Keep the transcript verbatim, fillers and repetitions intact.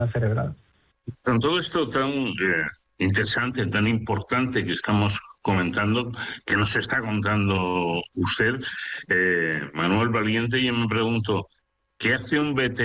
cerebral. Con todo esto tan eh, interesante, tan importante que estamos comentando, que nos está contando usted, eh, Manuel Valiente, yo me pregunto, ¿qué hace un veterinario